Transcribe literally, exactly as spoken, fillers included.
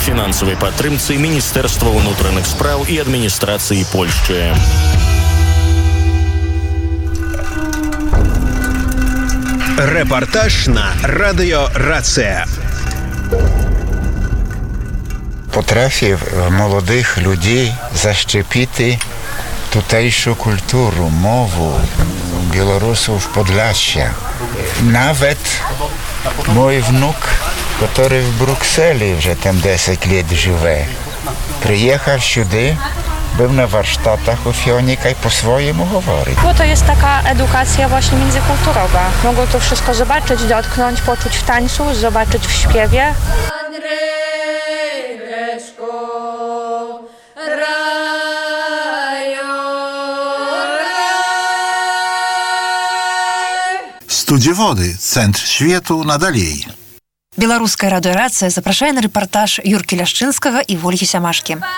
фінансавай падтрымцы Міністэрства ўнутраных спраў і адміністрацыі Польшчы. Репортаж на Радіо Рація. Potrafię młodych ludzi zaszczepić tutejszą kulturę, mowę Białorusów Podlasia. Nawet mój wnuk, który w Brukseli już tam dziesięć lat żyje, przyjechał сюди, był na warsztatach u Fionika i po swojemu mówi. Bo to jest taka edukacja właśnie międzykulturowa. Mogą to wszystko zobaczyć, dotknąć, poczuć w tańcu, zobaczyć w śpiewie. Студзіводы, цэнтр свету надалей. Беларуская радыёрацыя запрашае на рэпартаж Юркі Ляшчынскага і Вольгі Сямашкі.